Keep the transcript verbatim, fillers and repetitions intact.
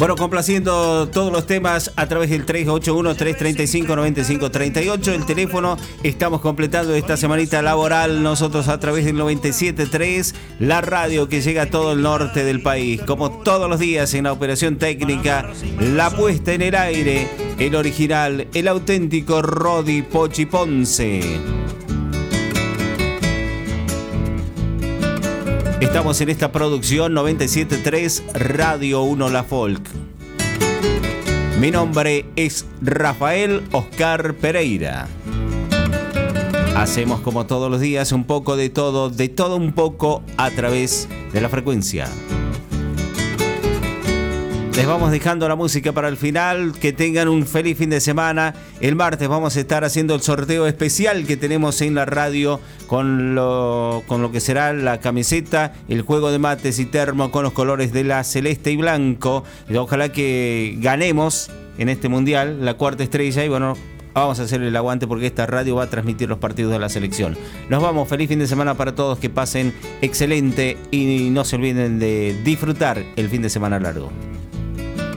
Bueno, complaciendo todos los temas a través del tres ocho uno, tres tres cinco, nueve cinco tres ocho. El teléfono, estamos completando esta semanita laboral nosotros a través del noventa y siete punto tres, la radio que llega a todo el norte del país. Como todos los días en la operación técnica, la puesta en el aire, el original, el auténtico Rodi Pochi Ponce. Estamos en esta producción noventa y siete punto tres Radio uno La Folk. Mi nombre es Rafael Oscar Pereira. Hacemos como todos los días un poco de todo, de todo un poco a través de la frecuencia. Les vamos dejando la música para el final. Que tengan un feliz fin de semana. El martes vamos a estar haciendo el sorteo especial que tenemos en la radio con lo, con lo que será la camiseta, el juego de mates y termo con los colores de la celeste y blanco. Ojalá que ganemos en este mundial la cuarta estrella y bueno, vamos a hacer el aguante porque esta radio va a transmitir los partidos de la selección. Nos vamos, feliz fin de semana para todos, que pasen excelente y no se olviden de disfrutar el fin de semana largo.